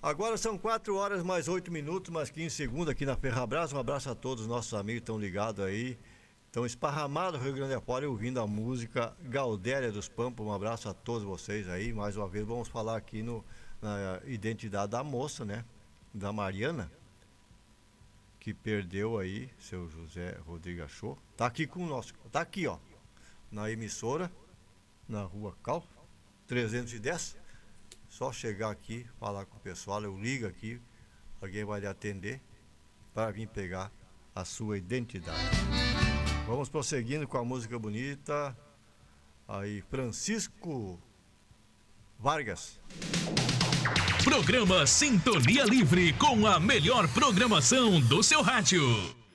Agora são 4 horas mais 8 minutos, mais 15 segundos aqui na Ferrabras. Um abraço a todos os nossos amigos que estão ligados aí. Estão esparramados no Rio Grande do Sul ouvindo a música Gaudéria dos Pampas. Um abraço a todos vocês aí. Mais uma vez vamos falar aqui na identidade da moça, né? Da Mariana, que perdeu aí, seu José Rodrigo achou. Tá aqui com o nosso, tá aqui ó, na emissora, na rua Cal, 310. Só chegar aqui, falar com o pessoal, eu ligo aqui, alguém vai lhe atender para vir pegar a sua identidade. Vamos prosseguindo com a música bonita. Aí, Francisco Vargas. Programa Sintonia Livre, com a melhor programação do seu rádio.